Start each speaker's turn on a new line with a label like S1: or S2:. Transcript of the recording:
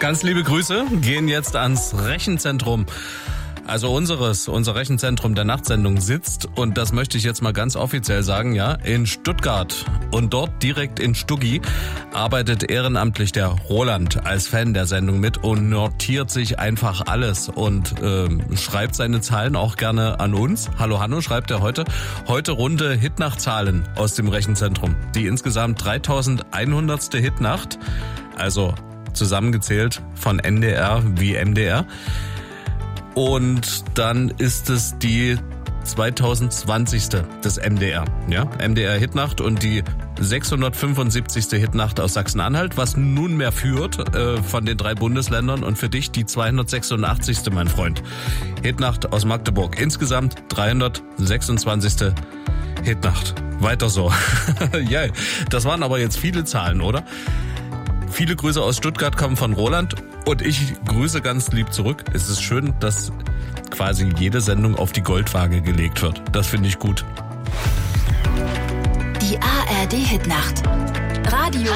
S1: Ganz liebe Grüße gehen jetzt ans Rechenzentrum. Also unser Rechenzentrum der Nachtsendung sitzt, und das möchte ich jetzt mal ganz offiziell sagen, ja, in Stuttgart. Und dort direkt in Stuggi arbeitet ehrenamtlich der Roland als Fan der Sendung mit und notiert sich einfach alles und schreibt seine Zahlen auch gerne an uns. Hallo Hanno, schreibt er heute. Heute runde Hitnachtzahlen aus dem Rechenzentrum. Die insgesamt 3100. Hitnacht, also zusammengezählt von NDR wie MDR. Und dann ist es die 2020. des MDR, ja, MDR Hitnacht, und die 675. Hitnacht aus Sachsen-Anhalt, was nunmehr führt von den 3 Bundesländern, und für dich die 286. mein Freund. Hitnacht aus Magdeburg. Insgesamt 326. Hitnacht. Weiter so. Ja, das waren aber jetzt viele Zahlen, oder? Viele Grüße aus Stuttgart kommen von Roland und ich grüße ganz lieb zurück. Es ist schön, dass quasi jede Sendung auf die Goldwaage gelegt wird. Das finde ich gut.
S2: Die ARD Hitnacht. Radio